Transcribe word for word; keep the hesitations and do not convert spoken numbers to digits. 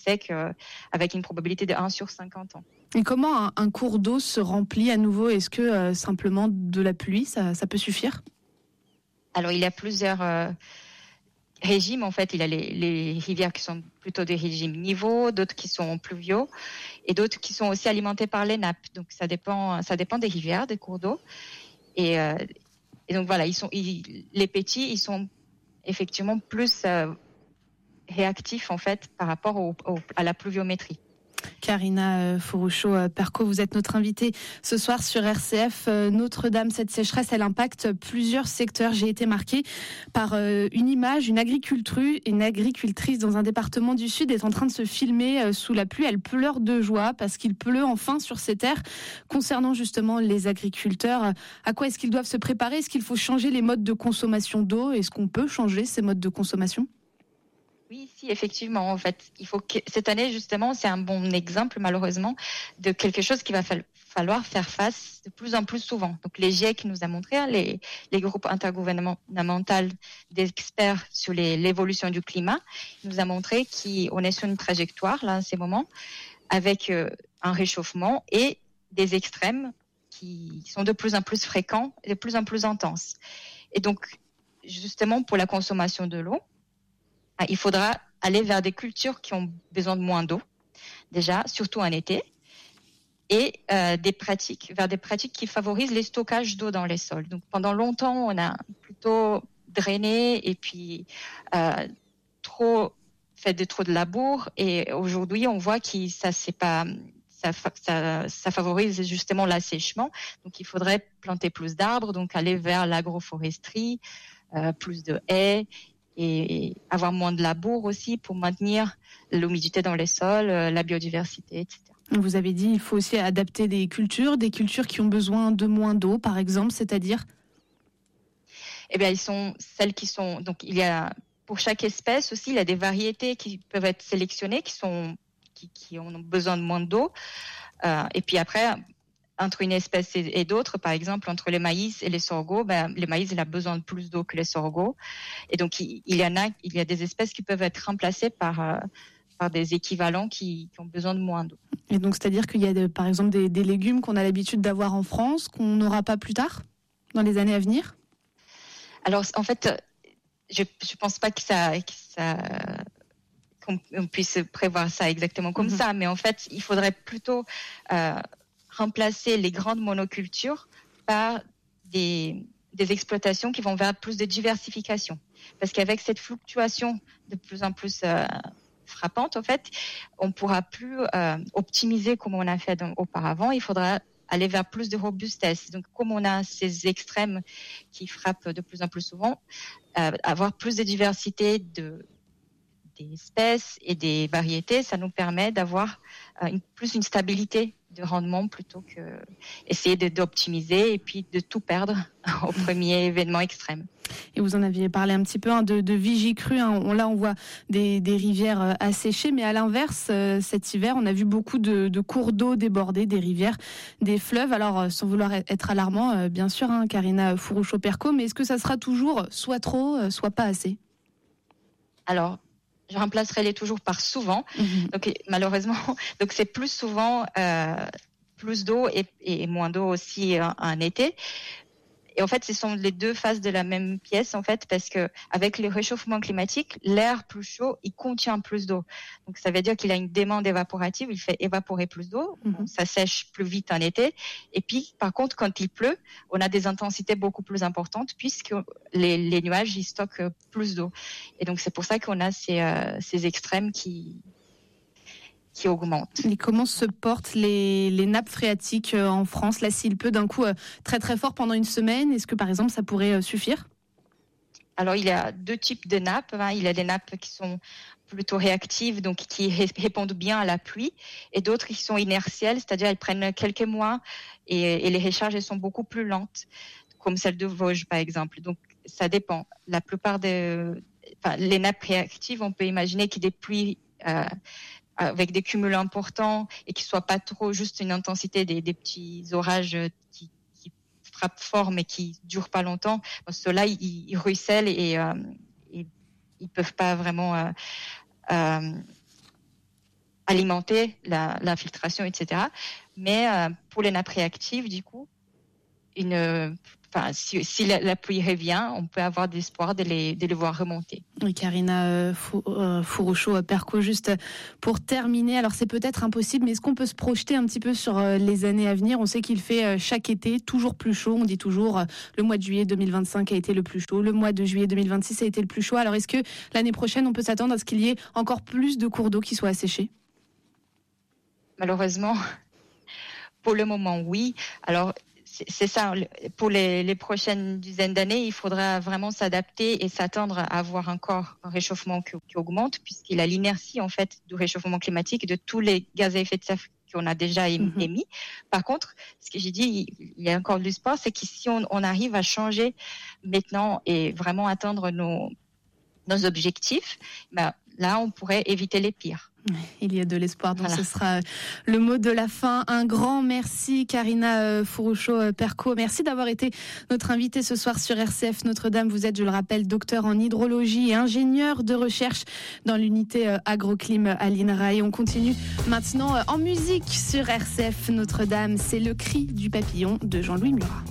sec euh, avec une probabilité de un sur cinquante ans. Et comment un, un cours d'eau se remplit à nouveau ? Est-ce que euh, simplement de la pluie, ça, ça peut suffire ? Alors, il y a plusieurs euh, régimes. En fait, il y a les, les rivières qui sont plutôt des régimes niveaux, d'autres qui sont pluviaux et d'autres qui sont aussi alimentées par les nappes. Donc, ça dépend, ça dépend des rivières, des cours d'eau. Et, euh, et donc, voilà, ils sont, ils, les petits, ils sont effectivement plus euh, réactifs, en fait, par rapport au, au, à la pluviométrie. Karina Fourrouchot-Percot, vous êtes notre invitée ce soir sur R C F. Notre-Dame, cette sécheresse, elle impacte plusieurs secteurs. J'ai été marquée par une image, une agricultrice, une agricultrice dans un département du Sud est en train de se filmer sous la pluie. Elle pleure de joie parce qu'il pleut enfin sur ses terres. Concernant justement les agriculteurs, à quoi est-ce qu'ils doivent se préparer ? Est-ce qu'il faut changer les modes de consommation d'eau ? Est-ce qu'on peut changer ces modes de consommation ? Oui, si, effectivement. En fait, il faut que cette année, justement, c'est un bon exemple, malheureusement, de quelque chose qu'il va falloir faire face de plus en plus souvent. Donc, les GIEC nous a montré, hein, les, les groupes intergouvernementaux d'experts sur les, l'évolution du climat, nous a montré qu'on est sur une trajectoire, là, en ces moments, avec euh, un réchauffement et des extrêmes qui sont de plus en plus fréquents et de plus en plus intenses. Et donc, justement, pour la consommation de l'eau, il faudra aller vers des cultures qui ont besoin de moins d'eau, déjà, surtout en été, et euh, des pratiques, vers des pratiques qui favorisent les stockages d'eau dans les sols. Donc, pendant longtemps, on a plutôt drainé et puis euh, trop fait de trop de labour. Et aujourd'hui, on voit que ça c'est pas ça, ça, ça favorise justement l'assèchement. Donc, il faudrait planter plus d'arbres, donc aller vers l'agroforesterie, euh, plus de haies. Et avoir moins de labour aussi pour maintenir l'humidité dans les sols, la biodiversité, et cetera. Vous avez dit il faut aussi adapter des cultures, des cultures qui ont besoin de moins d'eau, par exemple, c'est-à-dire ? Eh bien, ils sont celles qui sont. Donc, il y a pour chaque espèce aussi, il y a des variétés qui peuvent être sélectionnées, qui sont qui, qui ont besoin de moins d'eau. Euh, et puis après, entre une espèce et, et d'autres, par exemple, entre les maïs et les sorgho, ben, les maïs, il a besoin de plus d'eau que les sorgho. Et donc, il, il y en a, il y a des espèces qui peuvent être remplacées par, euh, par des équivalents qui, qui ont besoin de moins d'eau. Et donc, c'est-à-dire qu'il y a, de, par exemple, des, des légumes qu'on a l'habitude d'avoir en France, qu'on n'aura pas plus tard, dans les années à venir ? Alors, en fait, je ne pense pas que ça... Que ça qu'on puisse prévoir ça exactement comme mmh. ça, mais en fait, il faudrait plutôt... Euh, remplacer les grandes monocultures par des, des exploitations qui vont vers plus de diversification. Parce qu'avec cette fluctuation de plus en plus euh, frappante, en fait, on ne pourra plus euh, optimiser comme on a fait dans, auparavant. Il faudra aller vers plus de robustesse. Donc, comme on a ces extrêmes qui frappent de plus en plus souvent, euh, avoir plus de diversité de des espèces et des variétés, ça nous permet d'avoir euh, une, plus une stabilité de rendement plutôt que essayer de, d'optimiser et puis de tout perdre au premier événement extrême. Et vous en aviez parlé un petit peu hein, de, de Vigicru. Hein. On, là, on voit des, des rivières euh, asséchées, mais à l'inverse, euh, cet hiver, on a vu beaucoup de, de cours d'eau débordés, des rivières, des fleuves. Alors, euh, sans vouloir être alarmant, euh, bien sûr, hein, Karina Fourrouchot-Percot, mais est-ce que ça sera toujours soit trop, euh, soit pas assez ? Alors, je remplacerai les toujours par souvent. Mmh. Donc malheureusement, donc c'est plus souvent euh, plus d'eau et, et moins d'eau aussi en, en été. Et en fait, ce sont les deux faces de la même pièce en fait, parce que avec le réchauffement climatique, l'air plus chaud, il contient plus d'eau. Donc ça veut dire qu'il a une demande évaporative, il fait évaporer plus d'eau, mmh. ça sèche plus vite en été. Et puis, par contre, quand il pleut, on a des intensités beaucoup plus importantes puisque les, les nuages ils stockent plus d'eau. Et donc c'est pour ça qu'on a ces, euh, ces extrêmes qui qui augmente. Et comment se portent les, les nappes phréatiques en France ? Là, s'il pleut d'un coup très très fort pendant une semaine, est-ce que par exemple ça pourrait suffire ? Alors, il y a deux types de nappes. Hein. Il y a des nappes qui sont plutôt réactives, donc qui ré- répondent bien à la pluie, et d'autres qui sont inertielles, c'est-à-dire elles prennent quelques mois et, et les recharges elles sont beaucoup plus lentes, comme celle de Vosges par exemple. Donc, ça dépend. La plupart des, enfin, les nappes réactives, on peut imaginer qu'il y ait des pluies euh, avec des cumuls importants et qui soient pas trop juste une intensité des, des petits orages qui, qui frappent fort mais qui durent pas longtemps. Ceux-là, ils, ils ruissellent et, euh, et ils peuvent pas vraiment euh, euh, alimenter la, la filtration, et cetera. Mais euh, pour les nappes réactives, du coup, une, enfin, si, si la, la pluie revient, on peut avoir d'espoir de les, de les voir remonter. Oui, Karina euh, Fourouchaud-Percot, juste pour terminer, alors c'est peut-être impossible, mais est-ce qu'on peut se projeter un petit peu sur euh, les années à venir ? On sait qu'il fait euh, chaque été toujours plus chaud, on dit toujours euh, le mois de juillet deux mille vingt-cinq a été le plus chaud, le mois de juillet deux mille vingt-six a été le plus chaud, alors est-ce que l'année prochaine on peut s'attendre à ce qu'il y ait encore plus de cours d'eau qui soient asséchés ? Malheureusement, pour le moment, oui. Alors, c'est ça, pour les, les prochaines dizaines d'années, il faudra vraiment s'adapter et s'attendre à avoir encore un réchauffement qui, qui augmente, puisqu'il a l'inertie en fait du réchauffement climatique et de tous les gaz à effet de serre qu'on a déjà émis. Mm-hmm. Par contre, ce que j'ai dit, il y a encore de l'espoir, c'est que si on, on arrive à changer maintenant et vraiment atteindre nos, nos objectifs, ben, là, on pourrait éviter les pires. Il y a de l'espoir, donc voilà. Ce sera le mot de la fin. Un grand merci Karina Fourouchaud-Percot. Merci d'avoir été notre invitée ce soir sur R C F Notre-Dame. Vous êtes, je le rappelle, docteur en hydrologie et ingénieur de recherche dans l'unité agroclim à l'I N R A. Et on continue maintenant en musique sur R C F Notre-Dame. C'est Le Cri du papillon de Jean-Louis Murat.